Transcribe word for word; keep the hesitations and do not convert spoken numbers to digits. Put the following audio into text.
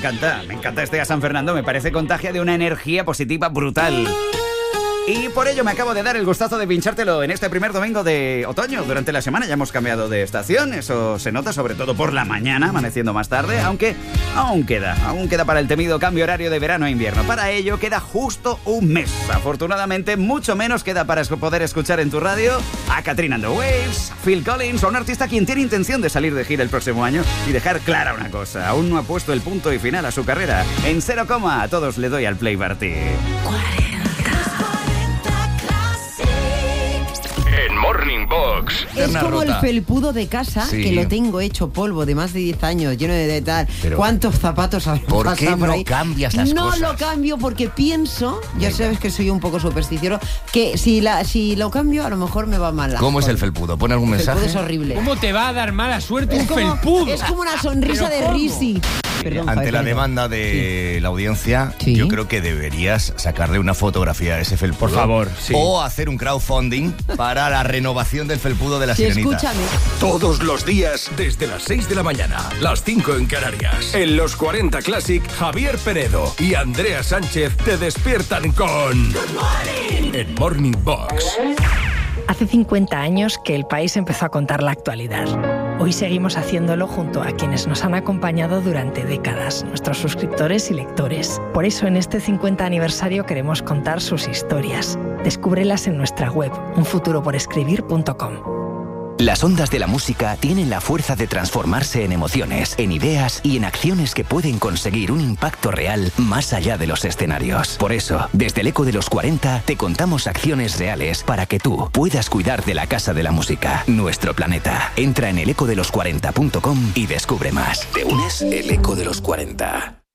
encanta, me encanta este día San Fernando, me parece contagia de una energía positiva brutal. Y por ello me acabo de dar el gustazo de pinchártelo en este primer domingo de otoño. Durante la semana ya hemos cambiado de estación, eso se nota sobre todo por la mañana, amaneciendo más tarde, aunque aún queda, aún queda para el temido cambio horario de verano a invierno. Para ello queda justo un mes. Afortunadamente, mucho menos queda para poder escuchar en tu radio a Katrina and the Waves, Phil Collins, o un artista quien tiene intención de salir de gira el próximo año. Y dejar clara una cosa, aún no ha puesto el punto y final a su carrera. En cero coma, a todos le doy al play party. Morning Box. Es como el felpudo de casa, sí, que lo tengo hecho polvo de más de diez años, lleno de, de tal. Pero ¿cuántos zapatos habrán ¿por pasado qué por no ahí? cambias las no cosas? No lo cambio porque pienso, ya sabes que soy un poco supersticioso, que si, la, si lo cambio a lo mejor me va mal. ¿Cómo es el felpudo? ¿Pone algún el mensaje? El felpudo es horrible. ¿Cómo te va a dar mala suerte es un como, felpudo? Es como una sonrisa de Risi. Perdón, Ante la demanda de sí. la audiencia, sí. yo creo que deberías sacarle una fotografía a ese felpudo. Por favor, sí. O hacer un crowdfunding para la renovación del felpudo de la sí, Sirenita. Escúchame. Todos los días, desde las seis de la mañana, las cinco en Canarias. En los cuarenta Classic, Javier Penedo y Andrea Sánchez te despiertan con Good Morning en Morning Box. Hace cincuenta años que el país empezó a contar la actualidad. Hoy seguimos haciéndolo junto a quienes nos han acompañado durante décadas, nuestros suscriptores y lectores. Por eso en este cincuenta aniversario queremos contar sus historias. Descúbrelas en nuestra web, un futuro por escribir punto com. Las ondas de la música tienen la fuerza de transformarse en emociones, en ideas y en acciones que pueden conseguir un impacto real más allá de los escenarios. Por eso, desde el Eco de los cuarenta, te contamos acciones reales para que tú puedas cuidar de la Casa de la Música, nuestro planeta. Entra en el eco de los cuarenta punto com y descubre más. ¿Te unes? El Eco de los cuarenta.